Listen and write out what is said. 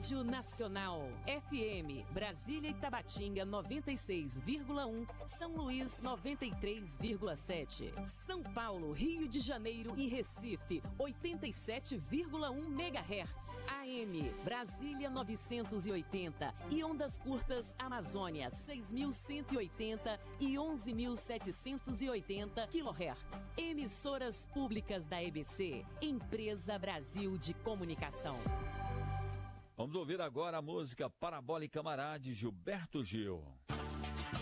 Rádio Nacional. FM, Brasília e Tabatinga 96,1, São Luís 93,7. São Paulo, Rio de Janeiro e Recife 87,1 MHz. AM, Brasília 980 e ondas curtas Amazônia 6.180 e 11.780 kHz. Emissoras públicas da EBC, Empresa Brasil de Comunicação. Vamos ouvir agora a música Parabólica Mará de Gilberto Gil.